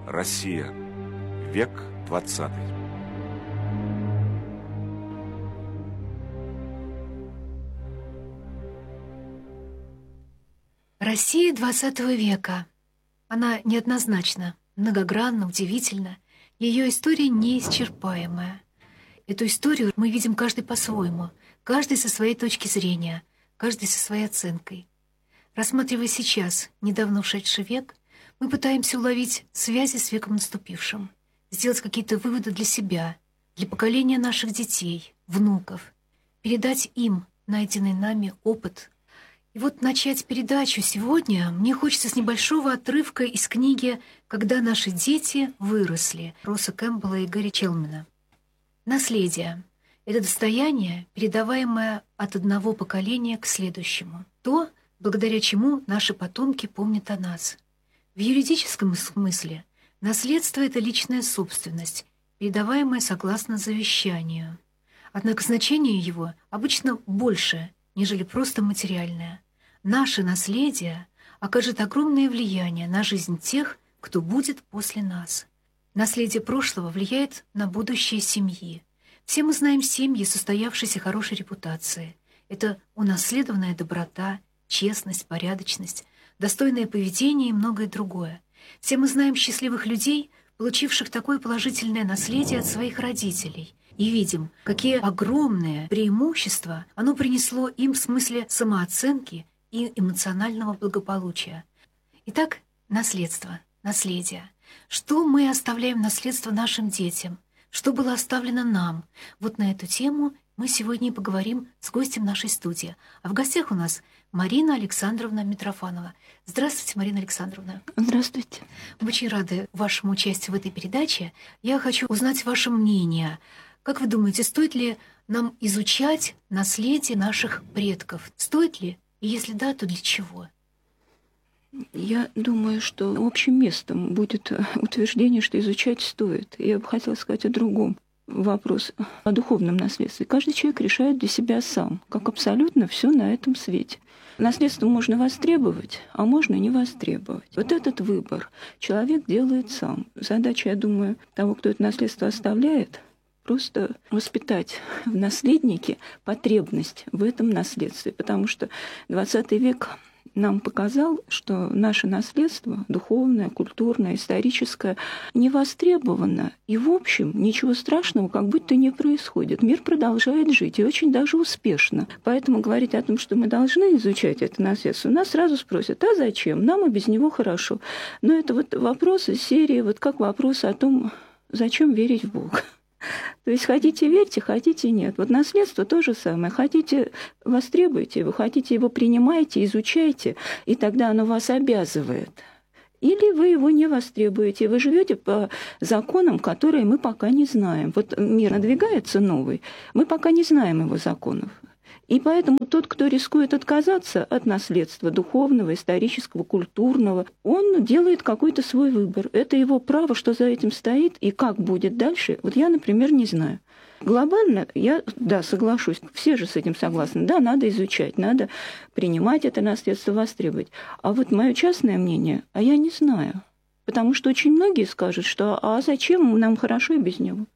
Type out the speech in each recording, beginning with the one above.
Россия. Век 20. Россия XX века. Она неоднозначна, многогранна, удивительна. Ее история неисчерпаемая. Эту историю мы видим каждый по-своему, каждый со своей точки зрения, каждый со своей оценкой. Рассматривая сейчас недавно ушедший век, мы пытаемся уловить связи с веком наступившим, сделать какие-то выводы для себя, для поколения наших детей, внуков, передать им найденный нами опыт. И вот начать передачу сегодня мне хочется с небольшого отрывка из книги «Когда наши дети выросли» Росса Кэмпбелла и Гэри Челмана. Наследие — это достояние, передаваемое от одного поколения к следующему. То, благодаря чему наши потомки помнят о нас. В юридическом смысле наследство — это личная собственность, передаваемая согласно завещанию. Однако значение его обычно больше, нежели просто материальное. Наше наследие окажет огромное влияние на жизнь тех, кто будет после нас. Наследие прошлого влияет на будущее семьи. Все мы знаем семьи, состоявшиеся хорошей репутацией. Это унаследованная доброта, честность, порядочность, достойное поведение и многое другое. Все мы знаем счастливых людей, получивших такое положительное наследие от своих родителей, и видим, какие огромные преимущества оно принесло им в смысле самооценки и эмоционального благополучия. Итак, наследство, наследие. Что мы оставляем в наследство нашим детям? Что было оставлено нам? Вот на эту тему мы сегодня и поговорим с гостем нашей студии. А в гостях у нас Марина Александровна Митрофанова. Здравствуйте, Марина Александровна. Здравствуйте. Мы очень рады вашему участию в этой передаче. Я хочу узнать ваше мнение. Как вы думаете, стоит ли нам изучать наследие наших предков? Стоит ли? И если да, то для чего? Я думаю, что общим местом будет утверждение, что изучать стоит. Я бы хотела сказать о другом. Вопрос о духовном наследстве. Каждый человек решает для себя сам, как абсолютно все на этом свете. Наследство можно востребовать, а можно не востребовать. Вот этот выбор человек делает сам. Задача, я думаю, того, кто это наследство оставляет, просто воспитать в наследнике потребность в этом наследстве. Потому что 20 век нам показал, что наше наследство, духовное, культурное, историческое, не востребовано. И, в общем, ничего страшного как будто не происходит. Мир продолжает жить, и очень даже успешно. Поэтому говорить о том, что мы должны изучать это наследство, нас сразу спросят, а зачем? Нам и без него хорошо. Но это вот вопрос из серии, вот как вопрос о том, зачем верить в Бога. То есть хотите верьте, хотите нет. Вот наследство то же самое. Хотите востребуйте его, хотите его принимайте, изучайте, и тогда оно вас обязывает. Или вы его не востребуете, вы живете по законам, которые мы пока не знаем. Вот мир надвигается новый, мы пока не знаем его законов. И поэтому тот, кто рискует отказаться от наследства духовного, исторического, культурного, он делает какой-то свой выбор. Это его право, что за этим стоит, и как будет дальше, вот я, например, не знаю. Глобально я, да, соглашусь, все же с этим согласны. Да, надо изучать, надо принимать это наследство, востребовать. А вот мое частное мнение, а я не знаю. Потому что очень многие скажут, что а зачем нам хорошо и без него.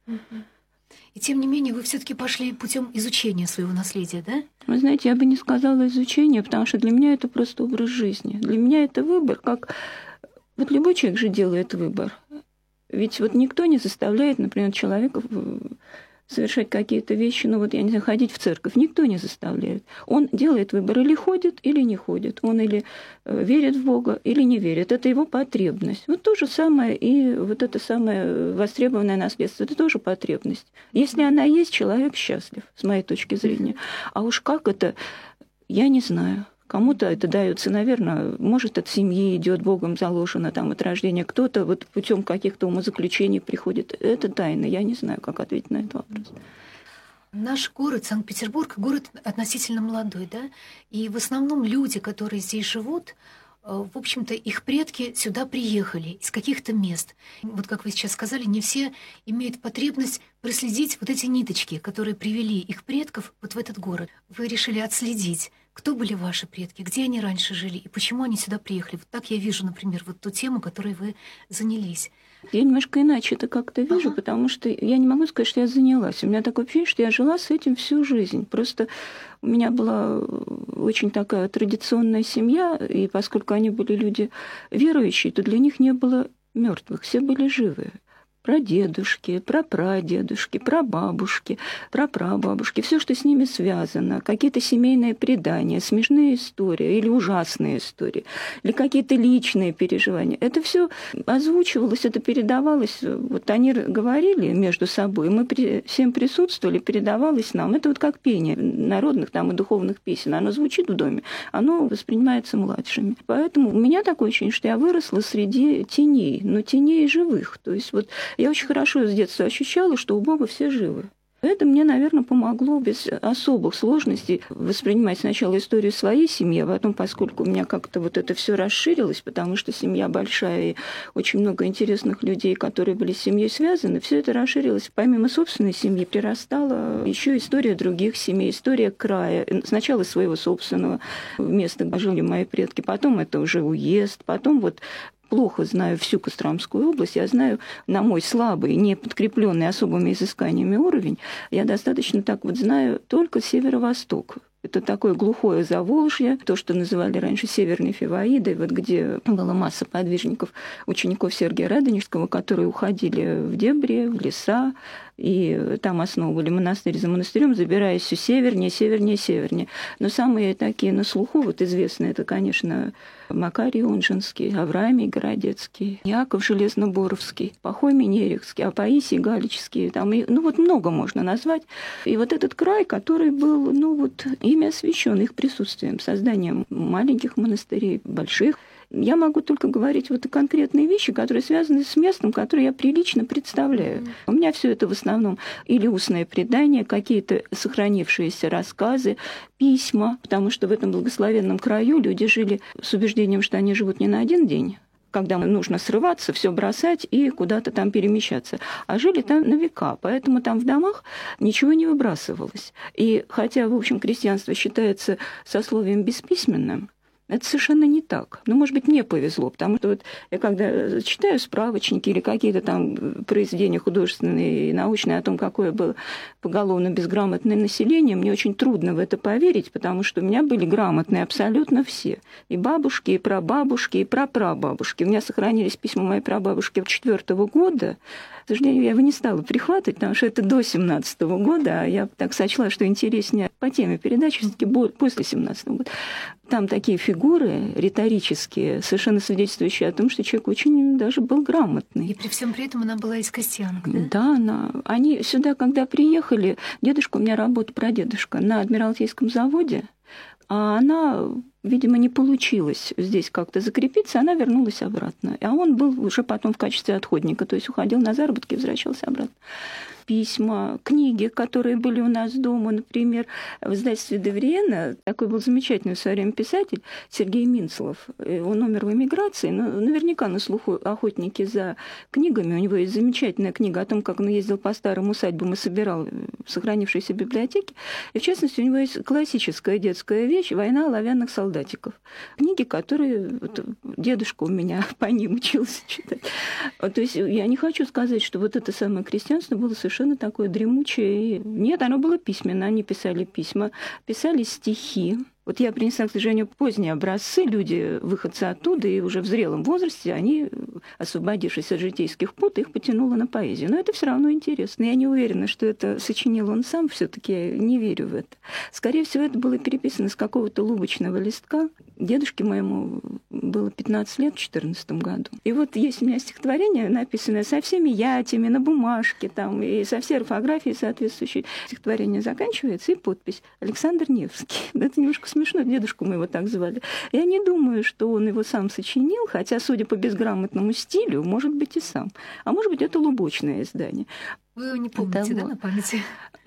И тем не менее, вы все-таки пошли путем изучения своего наследия, да? Вы знаете, я бы не сказала изучение, потому что для меня это просто образ жизни. Для меня это выбор, как... Вот любой человек же делает выбор. Ведь вот никто не заставляет, например, человека совершать какие-то вещи, ну вот, я не знаю, ходить в церковь. Никто не заставляет. Он делает выбор, или ходит, или не ходит. Он или верит в Бога, или не верит. Это его потребность. Вот то же самое и вот это самое востребованное наследство. Это тоже потребность. Если она есть, человек счастлив, с моей точки зрения. А уж как это, я не знаю. Кому-то это дается, наверное, может, от семьи идет, Богом заложено там от рождения. Кто-то вот путем каких-то умозаключений приходит. Это тайна. Я не знаю, как ответить на этот вопрос. Наш город, Санкт-Петербург, город относительно молодой, да? И в основном люди, которые здесь живут, в общем-то, их предки сюда приехали из каких-то мест. Вот как вы сейчас сказали, не все имеют потребность проследить вот эти ниточки, которые привели их предков вот в этот город. Вы решили отследить Кто были ваши предки, где они раньше жили и почему они сюда приехали? Вот так я вижу, например, вот ту тему, которой вы занялись. Я немножко иначе это как-то вижу, потому что я не могу сказать, что я занялась. У меня такое ощущение, что я жила с этим всю жизнь. Просто у меня была очень такая традиционная семья, и поскольку они были люди верующие, то для них не было мертвых, все были живые. Прадедушки, прапрадедушки, прабабушки, прапрабабушки, все, что с ними связано, какие-то семейные предания, смешные истории или ужасные истории, или какие-то личные переживания. Это все озвучивалось, это передавалось. Вот они говорили между собой, мы всем присутствовали, передавалось нам. Это вот как пение народных там и духовных песен. Оно звучит в доме, оно воспринимается младшими. Поэтому у меня такое ощущение, что я выросла среди теней, но теней живых. То есть вот я очень хорошо с детства ощущала, что у Бога все живы. Это мне, наверное, помогло без особых сложностей воспринимать сначала историю своей семьи, а потом, поскольку у меня как-то вот это все расширилось, потому что семья большая и очень много интересных людей, которые были с семьей связаны, все это расширилось. Помимо собственной семьи прирастала еще история других семей, история края. Сначала своего собственного места, где жили мои предки, потом это уже уезд, потом вот плохо знаю всю Костромскую область, я знаю на мой слабый, не подкрепленный особыми изысканиями уровень, я достаточно так вот знаю только северо-восток. Это такое глухое Заволжье, то, что называли раньше Северной Фиваидой, вот где была масса подвижников, учеников Сергия Радонежского, которые уходили в дебри, в леса, и там основывали монастырь за монастырем, забираясь все севернее, севернее, севернее. Но самые такие на слуху, вот известные, это, конечно, Макарий Онжинский, Авраамий Городецкий, Яков Железноборовский, Пахомий Нерехский, Апаисий Галичский, там, ну вот много можно назвать. И вот этот край, который был, ну вот, ими освящен их присутствием, созданием маленьких монастырей, больших. Я могу только говорить вот конкретные вещи, которые связаны с местом, которое я прилично представляю. У меня все это в основном или устное предание, какие-то сохранившиеся рассказы, письма, потому что в этом благословенном краю люди жили с убеждением, что они живут не на один день, когда нужно срываться, все бросать и куда-то там перемещаться. А жили там на века, поэтому там в домах ничего не выбрасывалось. И хотя, в общем, крестьянство считается сословием бесписьменным, это совершенно не так. Ну, может быть, мне повезло, потому что вот я когда читаю справочники или какие-то там произведения художественные и научные о том, какое было поголовно безграмотное население, мне очень трудно в это поверить, потому что у меня были грамотные абсолютно все. И бабушки, и прабабушки, и прапрабабушки. У меня сохранились письма моей прабабушки 4-го года. К сожалению, я его не стала прихватывать, потому что это до 17-го года, а я так сочла, что интереснее по теме передачи все-таки после 17-го года. Там такие фигуры риторические, совершенно свидетельствующие о том, что человек очень даже был грамотный. И при всем при этом она была из крестьянок, да? Да, они сюда, когда приехали, дедушка у меня работал, прадедушка, на Адмиралтейском заводе, а она, видимо, не получилось здесь как-то закрепиться, она вернулась обратно. А он был уже потом в качестве отходника, то есть уходил на заработки и возвращался обратно. Письма, книги, которые были у нас дома, например, в издательстве Девриена, такой был замечательный в свое время писатель Сергей Минцлов. Он умер в эмиграции, но наверняка на слуху охотники за книгами. У него есть замечательная книга о том, как он ездил по старым усадьбам и собирал сохранившиеся библиотеки. И, в частности, у него есть классическая детская вещь «Война оловянных солдатиков». Книги, которые вот, дедушка у меня по ним учился читать. То есть я не хочу сказать, что вот это самое крестьянство было совершенно такое дремучее. Нет, оно было письменно, они писали письма, писали стихи. Вот я принесла, к сожалению, поздние образцы, люди, выходцы оттуда, и уже в зрелом возрасте, они, освободившись от житейских пут, их потянуло на поэзию. Но это все равно интересно. Я не уверена, что это сочинил он сам, все-таки я не верю в это. Скорее всего, это было переписано с какого-то лубочного листка. Дедушке моему было 15 лет в 2014 году. И вот есть у меня стихотворение, написанное со всеми ятями на бумажке, там, и со всей орфографией соответствующей. Стихотворение заканчивается, и подпись «Александр Невский». Это немножко смешно, дедушку мы его так звали. Я не думаю, что он его сам сочинил, хотя, судя по безграмотному стилю, может быть, и сам. А может быть, это лубочное издание. Вы его не помните, да, на памяти?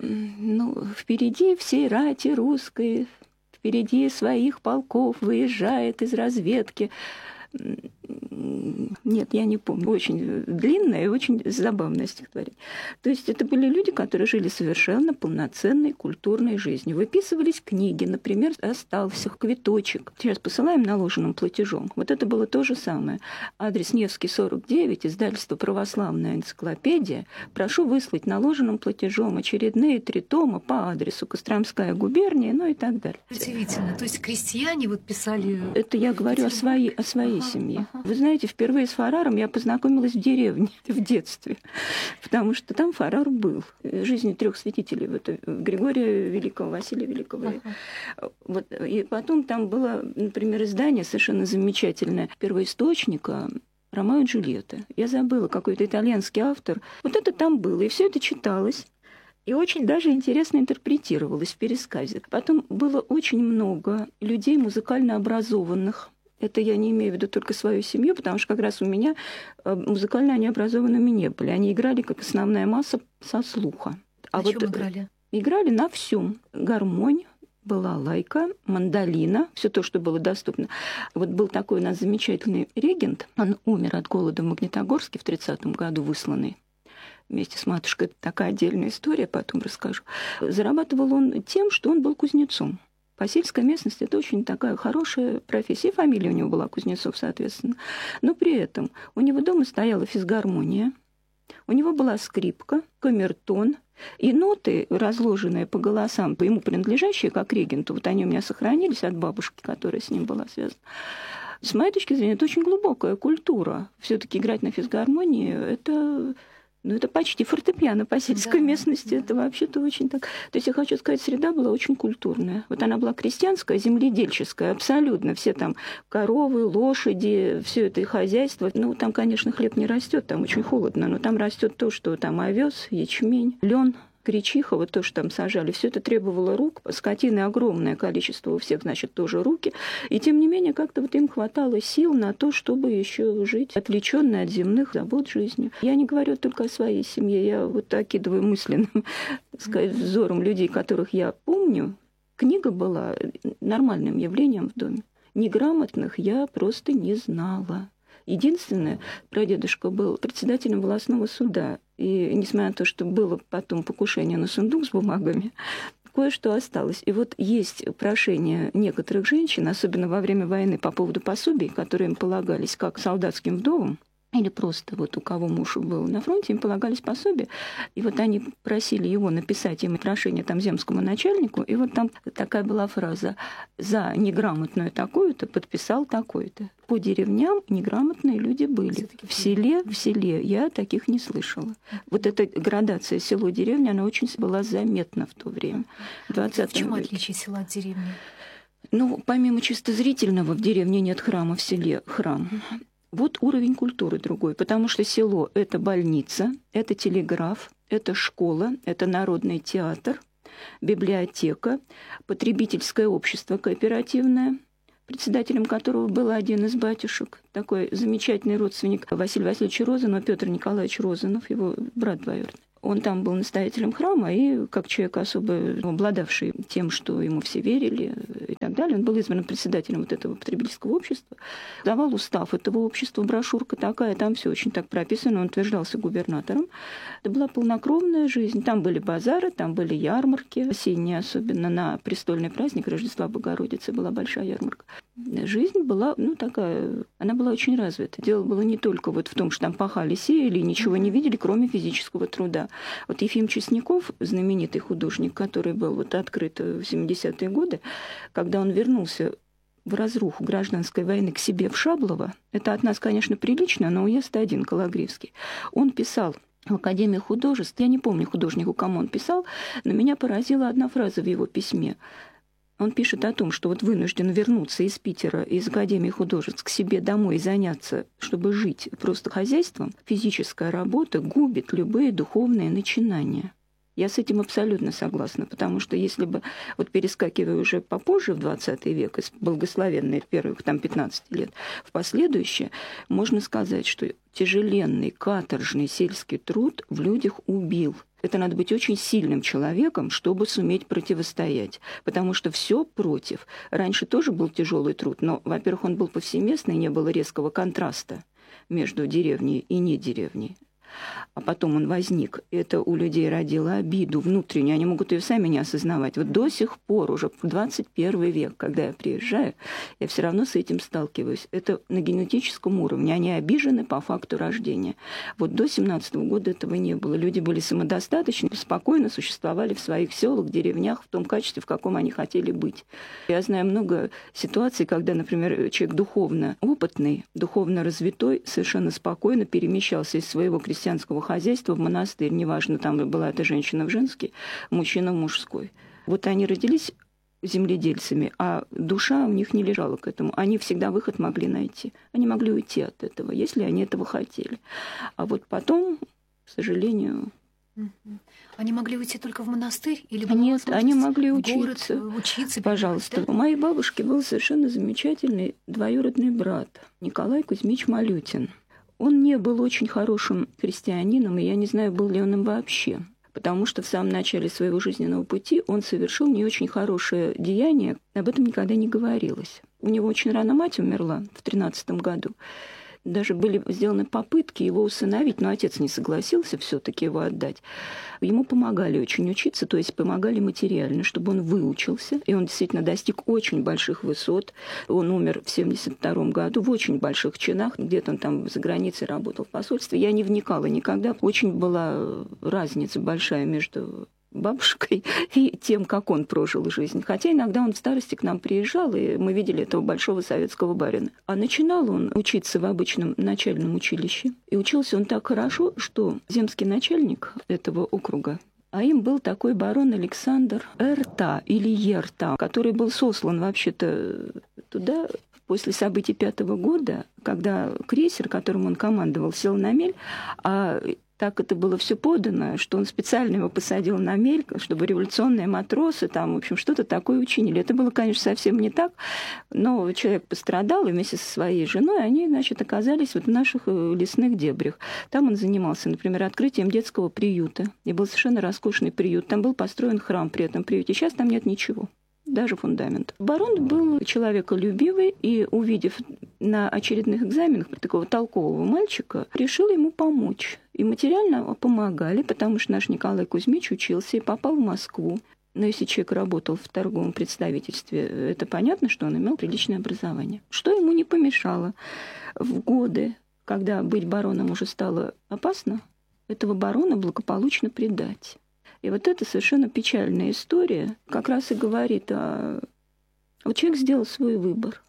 Ну, впереди всей рати русской, впереди своих полков выезжает из разведки. Нет, я не помню. Очень длинное и очень забавное стихотворение. То есть это были люди, которые жили совершенно полноценной культурной жизнью. Выписывались книги, например, «Остался квиточек». Сейчас посылаем наложенным платежом. Вот это было то же самое. Адрес Невский, 49, издательство «Православная энциклопедия». Прошу выслать наложенным платежом очередные 3 тома по адресу Костромская губерния, ну и так далее. Удивительно. То есть крестьяне вот писали... Это я говорю о своей семье. Вы знаете, впервые с Фараром я познакомилась в деревне в детстве, потому что там Фарар был. Жизни 3 святителей, вот, Григория Великого, Василия Великого. Вот, и потом там было, например, издание совершенно замечательное первоисточника «Ромео и Джульетта». Я забыла, какой-то итальянский автор. Вот это там было, и все это читалось. И очень даже интересно интерпретировалось в пересказе. Потом было очень много людей музыкально образованных. Это я не имею в виду только свою семью, потому что как раз у меня музыкально они образованными не были. Они играли как основная масса со слуха. На чем играли? Играли на всем. Гармонь, балалайка, мандолина, все то, что было доступно. Вот был такой у нас замечательный регент. Он умер от голода в Магнитогорске в 30-м году, высланный вместе с матушкой. Это такая отдельная история, потом расскажу. Зарабатывал он тем, что он был кузнецом. По сельской местности это очень такая хорошая профессия. И фамилия у него была Кузнецов, соответственно. Но при этом у него дома стояла физгармония, у него была скрипка, камертон, и ноты, разложенные по голосам, по ему принадлежащие, как регенту, вот они у меня сохранились от бабушки, которая с ним была связана. С моей точки зрения, это очень глубокая культура. Все-таки играть на физгармонии – это почти фортепиано по сельской местности. Это вообще-то очень так... То есть я хочу сказать, среда была очень культурная. Вот она была крестьянская, земледельческая, абсолютно. Все там коровы, лошади, все это и хозяйство. Ну, там, конечно, хлеб не растет, там очень холодно, но там растет то, что там овес, ячмень, лен, гречиха, вот то, что там сажали, все это требовало рук. Скотины огромное количество у всех, значит, тоже руки. И тем не менее, как-то вот им хватало сил на то, чтобы еще жить, отвлечённой от земных забот жизнью. Я не говорю только о своей семье, я вот окидываю мысленным, так сказать, взором людей, которых я помню. Книга была нормальным явлением в доме. Неграмотных я просто не знала. Единственное, прадедушка был председателем волостного суда. И несмотря на то, что было потом покушение на сундук с бумагами, кое-что осталось. И вот есть прошения некоторых женщин, особенно во время войны, по поводу пособий, которые им полагались как солдатским вдовам, или просто вот у кого муж был на фронте, им полагались пособия. И вот они просили его написать им прошение там земскому начальнику, и вот там такая была фраза: «За неграмотную такую-то подписал такой-то». По деревням неграмотные люди были. В селе я таких не слышала. Вот эта градация село-деревня, она очень была заметна в то время. В чем отличие села от деревни? Ну, помимо чисто зрительного, в деревне нет храма, в селе храм. Вот уровень культуры другой, потому что село – это больница, это телеграф, это школа, это народный театр, библиотека, потребительское общество кооперативное, председателем которого был один из батюшек, такой замечательный родственник Василия Васильевича Розанова, Петр Николаевич Розанов, его брат двоюродный. Он там был настоятелем храма, и как человек, особо обладавший тем, что ему все верили и так далее, он был избран председателем вот этого потребительского общества, давал устав этого общества, брошюрка такая, там все очень так прописано, он утверждался губернатором. Это была полнокровная жизнь. Там были базары, там были ярмарки, осенние, особенно на престольный праздник Рождества Богородицы была большая ярмарка. Жизнь была, такая, она была очень развита. Дело было не только вот в том, что там пахали, сеяли и ничего не видели, кроме физического труда. Вот Ефим Чесняков, знаменитый художник, который был вот открыт в 70-е годы, когда он вернулся в разруху гражданской войны к себе в Шаблово, это от нас, конечно, прилично, но уезд один, Калагривский, он писал в Академии художеств, я не помню художнику, кому он писал, но меня поразила одна фраза в его письме. Он пишет о том, что вот вынужден вернуться из Питера, из Академии художеств к себе домой и заняться, чтобы жить просто хозяйством. Физическая работа губит любые духовные начинания. Я с этим абсолютно согласна, потому что если бы, вот перескакивая уже попозже в 20 век, из благословенной первых 15 лет, в последующее, можно сказать, что тяжеленный каторжный сельский труд в людях убил. Это надо быть очень сильным человеком, чтобы суметь противостоять, потому что все против. Раньше тоже был тяжелый труд, но, во-первых, он был повсеместный, не было резкого контраста между деревней и не деревней. А потом он возник. Это у людей родило обиду внутреннюю. Они могут ее сами не осознавать. Вот до сих пор, уже в 21 век, когда я приезжаю, я все равно с этим сталкиваюсь. Это на генетическом уровне. Они обижены по факту рождения. Вот до 17-го года этого не было. Люди были самодостаточны, спокойно существовали в своих селах, деревнях в том качестве, в каком они хотели быть. Я знаю много ситуаций, когда, например, человек духовно опытный, духовно развитой, совершенно спокойно перемещался из своего крестьянского хозяйства в монастырь, неважно, там была эта женщина в женский, мужчина в мужской. Вот они родились земледельцами, а душа у них не лежала к этому. Они всегда выход могли найти. Они могли уйти от этого, если они этого хотели. А вот потом, к сожалению... Они могли уйти только в монастырь? Или нет, они могли учиться? Пожалуйста. У моей бабушки был совершенно замечательный двоюродный брат Николай Кузьмич Малютин. Он не был очень хорошим христианином, и я не знаю, был ли он им вообще. Потому что в самом начале своего жизненного пути он совершил не очень хорошее деяние, об этом никогда не говорилось. У него очень рано мать умерла в 13 году. Даже были сделаны попытки его усыновить, но отец не согласился все-таки его отдать. Ему помогали очень учиться, то есть помогали материально, чтобы он выучился. И он действительно достиг очень больших высот. Он умер в 1972 году в очень больших чинах. Где-то он там за границей работал в посольстве. Я не вникала никогда. Очень была разница большая между бабушкой и тем, как он прожил жизнь. Хотя иногда он в старости к нам приезжал, и мы видели этого большого советского барина. А начинал он учиться в обычном начальном училище. И учился он так хорошо, что земский начальник этого округа, а им был такой барон Александр Эрта или Ерта, который был сослан вообще-то туда после событий 5-го года, когда крейсер, которым он командовал, сел на мель, а так это было все подано, что он специально его посадил на мель, чтобы революционные матросы там, в общем, что-то такое учинили. Это было, конечно, совсем не так, но человек пострадал, и вместе со своей женой они, значит, оказались вот в наших лесных дебрях. Там он занимался, например, открытием детского приюта. И был совершенно роскошный приют. Там был построен храм при этом приюте. Сейчас там нет ничего. Даже фундамент. Барон был человеколюбивый и, увидев на очередных экзаменах такого толкового мальчика, решил ему помочь. И материально помогали, потому что наш Николай Кузьмич учился и попал в Москву. Но если человек работал в торговом представительстве, это понятно, что он имел приличное образование. Что ему не помешало? В годы, когда быть бароном уже стало опасно, этого барона благополучно предать. И вот эта совершенно печальная история как раз и говорит о... Вот человек сделал свой выбор.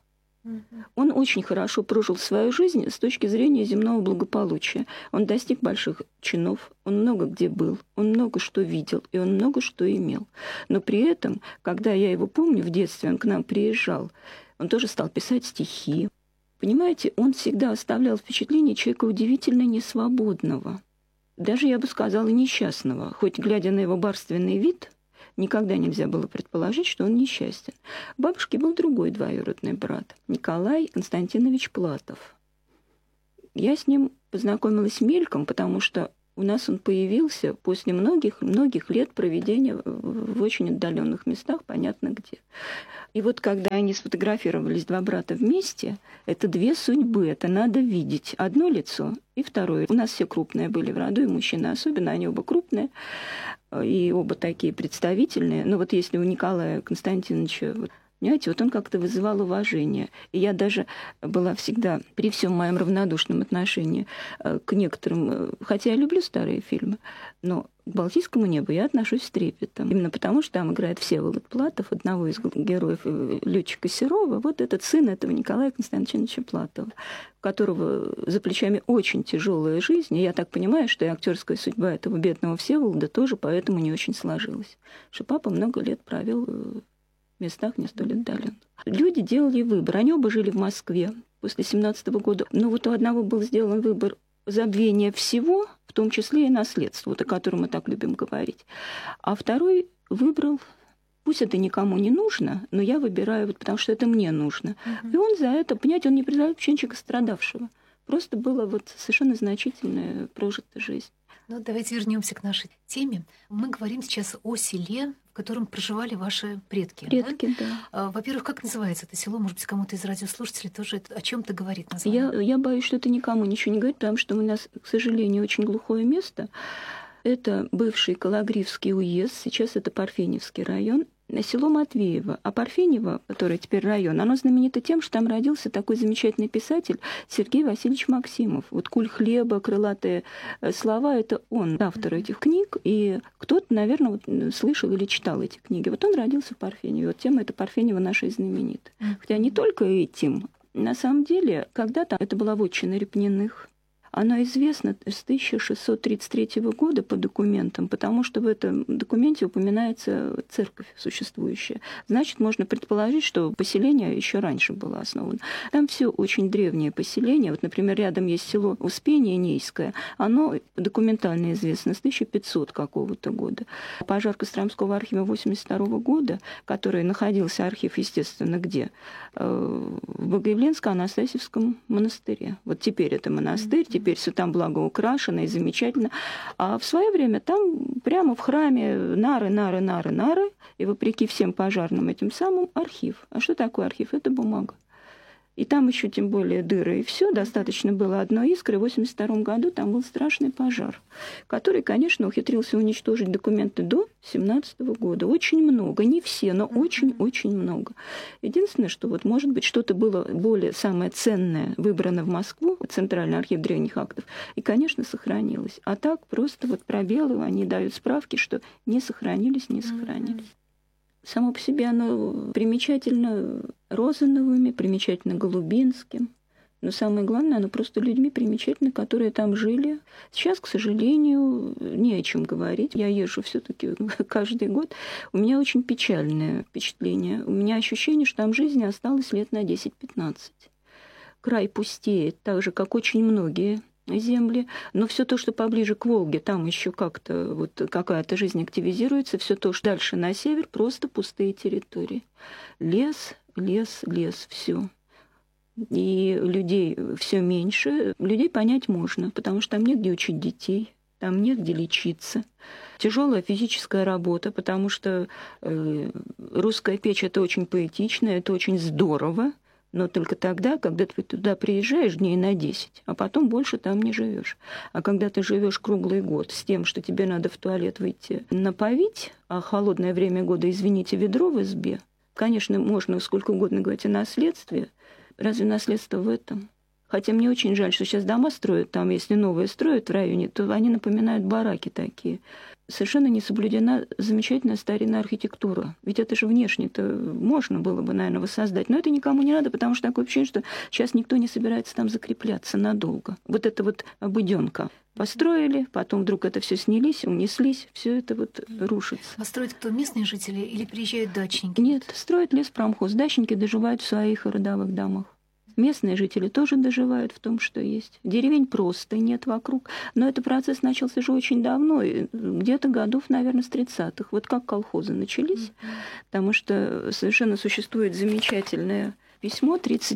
Он очень хорошо прожил свою жизнь с точки зрения земного благополучия. Он достиг больших чинов, он много где был, он много что видел, и он много что имел. Но при этом, когда я его помню в детстве, он к нам приезжал, он тоже стал писать стихи. Понимаете, он всегда оставлял впечатление человека удивительно несвободного. Даже, я бы сказала, несчастного. Хоть, глядя на его барственный вид, никогда нельзя было предположить, что он несчастен. У бабушки был другой двоюродный брат, Николай Константинович Платов. Я с ним познакомилась мельком, потому что у нас он появился после многих лет проведения в очень отдаленных местах, понятно где. И вот когда они сфотографировались, два брата вместе, это две судьбы, это надо видеть. Одно лицо и второе. У нас все крупные были в роду, и мужчины особенно, они оба крупные, и оба такие представительные. Но вот если у Николая Константиновича... Понимаете, вот он как-то вызывал уважение. И я даже была всегда, при всем моем равнодушном отношении к некоторым, хотя я люблю старые фильмы, но к «Балтийскому небу» я отношусь с трепетом. Именно потому, что там играет Всеволод Платов, одного из героев летчика Серова, вот этот сын этого Николая Константиновича Платова, у которого за плечами очень тяжелая жизнь. И я так понимаю, что и актерская судьба этого бедного Всеволода тоже поэтому не очень сложилась. Что папа много лет провел в местах не столь отдаленных. Люди делали выбор. Они оба жили в Москве после 17-го года. Но вот у одного был сделан выбор забвения всего, в том числе и наследства, вот о котором мы так любим говорить. А второй выбрал, пусть это никому не нужно, но я выбираю, вот, потому что это мне нужно. И он за это, понимаете, он не признал вообще человека страдавшего. Просто была вот совершенно значительная прожитая жизнь. Ну, давайте вернемся к нашей теме. Мы говорим сейчас о селе, в котором проживали ваши предки. Предки, да. Во-первых, как называется это село? Может быть, кому-то из радиослушателей тоже это о чем-то говорит название? Я боюсь, что это никому ничего не говорит, потому что у нас, к сожалению, очень глухое место. Это бывший Кологривский уезд, сейчас это Парфеневский район, село Матвеево. А Парфенево, которое теперь район, оно знаменито тем, что там родился такой замечательный писатель Сергей Васильевич Максимов. Вот «Куль хлеба», «Крылатые слова» — это он, автор этих книг. И кто-то, наверное, вот, слышал или читал эти книги. Вот он родился в Парфеневе. Вот тем это Парфенево наша и знаменита. Хотя не только этим. На самом деле, когда-то это была вотчина Репниных. Оно известно с 1633 года по документам, потому что в этом документе упоминается церковь существующая. Значит, можно предположить, что поселение еще раньше было основано. Там все очень древнее поселение. Вот, например, рядом есть село Успение Нейское. Оно документально известно с 1500 какого-то года. Пожар Костромского архива 82 года, который находился, архив, естественно, где? В Богоявленско-Анастасьевском монастыре. Вот теперь это монастырь, теперь все там благоукрашено и замечательно. А в свое время там прямо в храме нары, и вопреки всем пожарным этим самым архив. А что такое архив? Это бумага. И там еще тем более дыры. И все, достаточно было одной искры. В 1982 году там был страшный пожар, который, конечно, ухитрился уничтожить документы до 1917 года. Очень много, не все, но очень-очень много. Единственное, что вот, может быть, что-то было более самое ценное выбрано в Москву, Центральный архив древних актов, и, конечно, сохранилось. А так просто вот пробелы, они дают справки, что не сохранились. Само по себе оно примечательно Розановыми, примечательно Голубинским. Но самое главное, оно просто людьми примечательно, которые там жили. Сейчас, к сожалению, не о чем говорить. Я езжу все-таки каждый год. У меня очень печальное впечатление. У меня ощущение, что там жизни осталось лет на 10-15. Край пустеет, так же, как очень многие земли, но все то, что поближе к Волге, там еще как-то вот какая-то жизнь активизируется, все то, что дальше на север, просто пустые территории. Лес, все. И людей все меньше. Людей понять можно, потому что там негде учить детей, там негде лечиться. Тяжелая физическая работа, потому что русская печь — это очень поэтично, это очень здорово. Но только тогда, когда ты туда приезжаешь дней на 10, а потом больше там не живешь. А когда ты живешь круглый год с тем, что тебе надо в туалет выйти наповить, а холодное время года, извините, ведро в избе, конечно, можно сколько угодно говорить о наследстве. Разве наследство в этом? Хотя мне очень жаль, что сейчас дома строят, там, если новые строят в районе, то они напоминают бараки такие. Совершенно не соблюдена замечательная старинная архитектура. Ведь это же внешне-то можно было бы, наверное, воссоздать. Но это никому не надо, потому что такое ощущение, что сейчас никто не собирается там закрепляться надолго. Вот это вот обыденка. Построили, потом вдруг это все снялись, унеслись, все это вот рушится. А строят кто, местные жители или приезжают дачники? Нет, строят леспромхоз. Дачники доживают в своих родовых домах. Местные жители тоже доживают в том, что есть. Деревень просто нет вокруг. Но этот процесс начался же очень давно, где-то годов, наверное, с 30-х. Вот как колхозы начались. Потому что совершенно существует замечательное письмо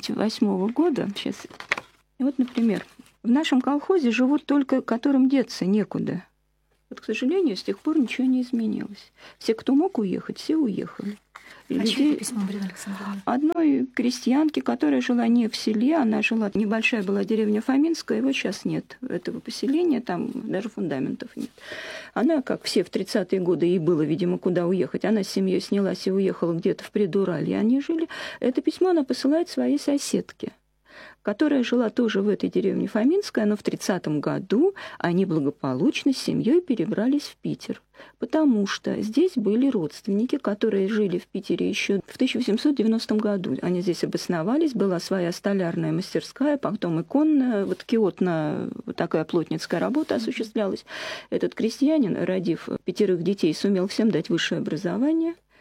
1938 года. Сейчас. И вот, например, в нашем колхозе живут только, которым деться некуда. Вот, к сожалению, с тех пор ничего не изменилось. Все, кто мог уехать, все уехали. А чье письмо, Марина Александровна? Одной крестьянки, которая жила не в селе, она жила, небольшая была деревня Фоминская, его сейчас нет, этого поселения, там даже фундаментов нет. Она, как все в 30-е годы, ей было, видимо, куда уехать. Она с семьей снялась и уехала где-то в Придуралье, они жили. Это письмо она посылает своей соседке, которая жила тоже в этой деревне Фоминская, но в 30-м году они благополучно с семьей перебрались в Питер, потому что здесь были родственники, которые жили в Питере еще в 1890 году. Они здесь обосновались, была своя столярная мастерская, потом иконная, вот киотная, вот такая плотницкая работа осуществлялась. Этот крестьянин, родив 5 детей, сумел всем дать высшее образование.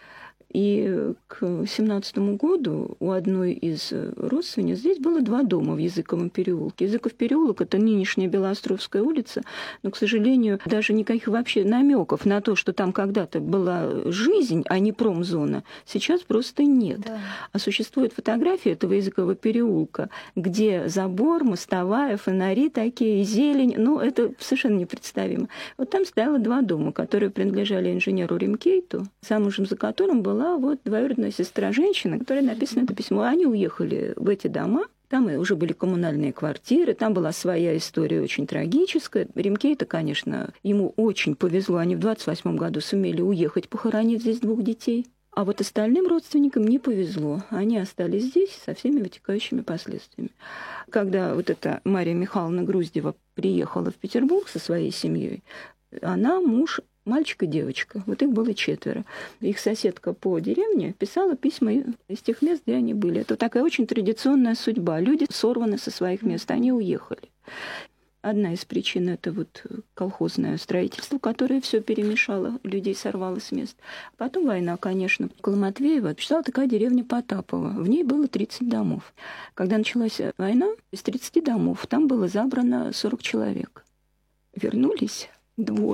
И к 17 году у одной из родственниц здесь было 2 дома в Языковом переулке. Языков переулок — это нынешняя Белоостровская улица, но, к сожалению, даже никаких вообще намеков на то, что там когда-то была жизнь, а не промзона, сейчас просто нет. Да. А существует фотография этого Языкового переулка, где забор, мостовая, фонари такие, зелень. Ну, это совершенно непредставимо. Вот там стояло 2 дома, которые принадлежали инженеру Ремкейту, замужем за которым была вот двоюродная сестра женщины, которой написано это письмо. Они уехали в эти дома. Там уже были коммунальные квартиры, там была своя история очень трагическая. Ремкейта, конечно, ему очень повезло. Они в 28 году сумели уехать, похоронив здесь 2 детей. А вот остальным родственникам не повезло. Они остались здесь со всеми вытекающими последствиями. Когда вот эта Мария Михайловна Груздева приехала в Петербург со своей семьей, она, муж, мальчик и девочка. Вот их было 4. Их соседка по деревне писала письма из тех мест, где они были. Это такая очень традиционная судьба. Люди сорваны со своих мест, они уехали. Одна из причин — это вот колхозное строительство, которое все перемешало, людей сорвало с мест. Потом война, конечно. Около Матвеева писала такая деревня Потапова. В ней было 30 домов. Когда началась война, из 30 домов там было забрано 40 человек. Вернулись 2.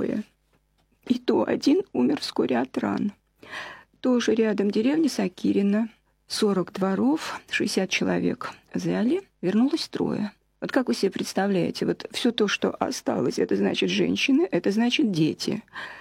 И то один умер вскоре от ран. Тоже рядом деревня Сакирина. 40 дворов, 60 человек взяли, вернулось 3. Вот как вы себе представляете, вот все то, что осталось, это значит женщины, это значит дети.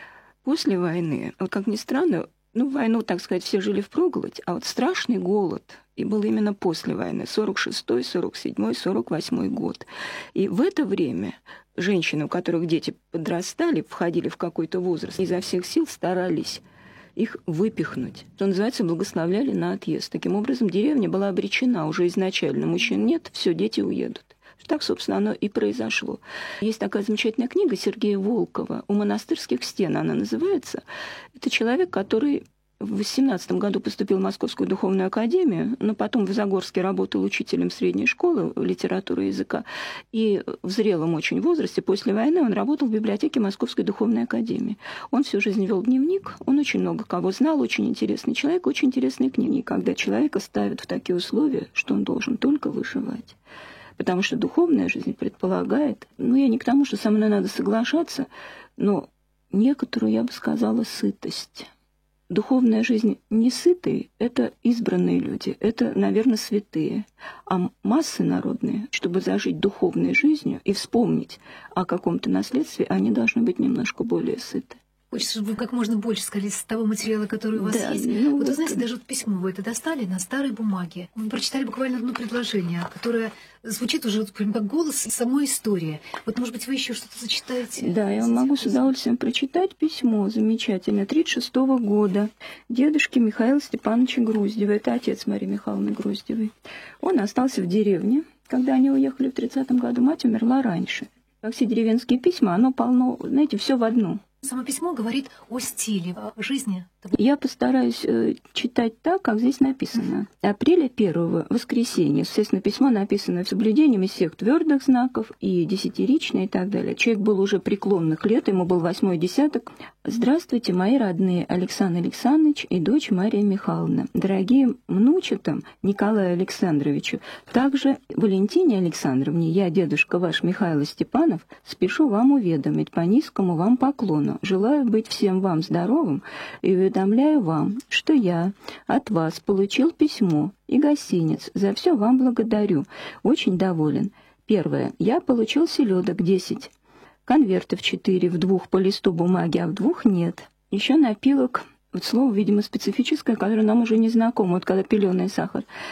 После войны, вот как ни странно, в войну, так сказать, все жили впроголодь, а вот страшный голод и был именно после войны, 46-й, 47-й, 48-й год. И в это время женщины, у которых дети подрастали, входили в какой-то возраст, изо всех сил старались их выпихнуть. Что называется, благословляли на отъезд. Таким образом, деревня была обречена уже изначально. Мужчин нет, все, дети уедут. Так, собственно, оно и произошло. Есть такая замечательная книга Сергея Волкова «У монастырских стен», она называется. Это человек, который в 18 году поступил в Московскую духовную академию, но потом в Загорске работал учителем средней школы литературы и языка. И в зрелом очень возрасте, после войны, он работал в библиотеке Московской духовной академии. Он всю жизнь вел дневник, он очень много кого знал, очень интересный человек, очень интересные книги, когда человека ставят в такие условия, что он должен только выживать. Потому что духовная жизнь предполагает, я не к тому, что со мной надо соглашаться, но некоторую, я бы сказала, сытость. Духовная жизнь не сытые — это избранные люди, это, наверное, святые. А массы народные, чтобы зажить духовной жизнью и вспомнить о каком-то наследстве, они должны быть немножко более сыты. Хочется, чтобы вы как можно больше сказали с того материала, который у вас есть. Вот вы знаете, даже вот письмо вы это достали на старой бумаге. Вы прочитали буквально одно предложение, которое звучит уже вот прям как голос самой истории. Вот, может быть, вы еще что-то зачитаете? Да, я могу с удовольствием прочитать письмо замечательное 1936 года дедушки Михаила Степановича Груздева. Это отец Марии Михайловны Груздевой. Он остался в деревне, когда они уехали в 30-м году. Мать умерла раньше. Как все деревенские письма, оно полно, знаете, все в одно. Само письмо говорит о стиле, о жизни. Я постараюсь читать так, как здесь написано. Апреля 1 воскресенье. Естественно, письмо написано с соблюдением всех твердых знаков и десятиричное и так далее. Человек был уже преклонных лет, ему был 8-й десяток. Здравствуйте, мои родные Александр Александрович и дочь Мария Михайловна. Дорогие внучатам Николаю Александровичу, также Валентине Александровне, я, дедушка ваш Михаил Степанов, спешу вам уведомить по низкому вам поклону. Желаю быть всем вам здоровым и уведомляю вам, что я от вас получил письмо и гостиниц. За все вам благодарю. Очень доволен. 1. Я получил селедок 10. Конвертов 4 в 2 по листу бумаги, а в 2 нет. Еще напилок, вот слово, видимо, специфическое, которое нам уже не знакомо, вот когда пелёный сахар.